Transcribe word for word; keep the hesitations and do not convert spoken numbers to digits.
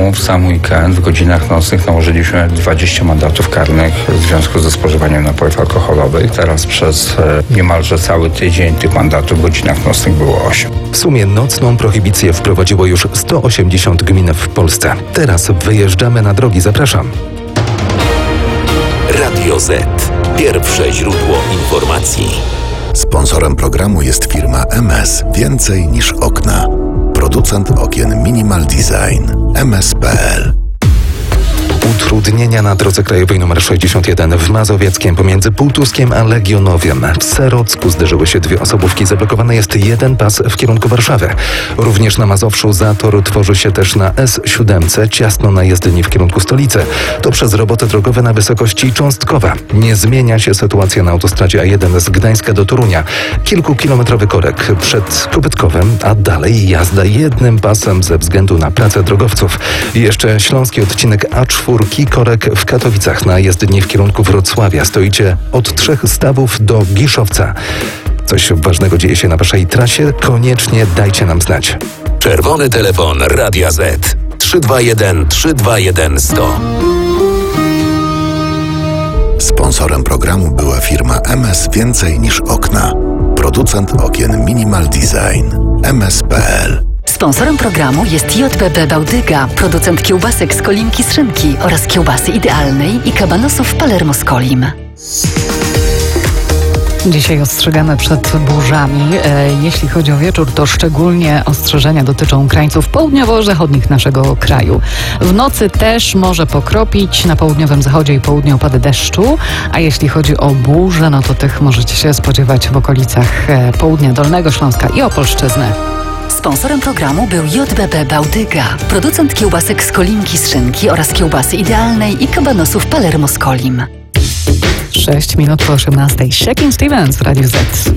temu w sam weekend w godzinach nocnych nałożyliśmy dwadzieścia mandatów karnych w związku ze spożywaniem napojów alkoholowych. Teraz przez niemalże cały tydzień tych mandatów w godzinach nocnych było osiem. W sumie nocną prohibicję wprowadziło już sto osiemdziesiąt gmin w Polsce. Teraz wyjeżdżamy na drogi. Zapraszam. Radio Z. Pierwsze źródło informacji. Sponsorem programu jest firma M S Więcej niż okna. Producent okien Minimal Design. M S kropka p l. Utrudnienia na drodze krajowej nr sześćdziesiąt jeden w Mazowieckiem pomiędzy Półtuskiem a Legionowiem. W Serocku zderzyły się dwie osobówki. Zablokowany jest jeden pas w kierunku Warszawy. Również na Mazowszu zator tworzy się też na S siedem ciasno na jezdni w kierunku stolicy. To przez roboty drogowe na wysokości Cząstkowa. Nie zmienia się sytuacja na autostradzie A jeden z Gdańska do Torunia. Kilkukilometrowy korek przed Kopytkowem, a dalej jazda jednym pasem ze względu na pracę drogowców. I jeszcze śląski odcinek A cztery, korek w Katowicach na jezdni w kierunku Wrocławia. Stoicie od trzech stawów do Giszowca. Coś ważnego dzieje się na waszej trasie? Koniecznie dajcie nam znać. Czerwony telefon Radia Z. trzy dwa jeden trzy dwa jeden sto. Sponsorem programu była firma M S Więcej niż okna. Producent okien Minimal Design. M S kropka p l. Sponsorem programu jest J B B Bałtyga, producent kiełbasek z kolinki z szynki oraz kiełbasy idealnej i kabanosów Palermo z kolim. Dzisiaj ostrzegamy przed burzami. E, jeśli chodzi o wieczór, to szczególnie ostrzeżenia dotyczą krańców południowo-zachodnich naszego kraju. W nocy też może pokropić, na południowym zachodzie i południu opady deszczu, a jeśli chodzi o burze, no to tych możecie się spodziewać w okolicach e, południa Dolnego Śląska i Opolszczyzny. Sponsorem programu był J B B Bałtyga, producent kiełbasek z kolinki z szynki oraz kiełbasy idealnej i kabanosów Palermo z kolim. sześć minut po osiemnastej. Shakin' Stevens w Radiu Z.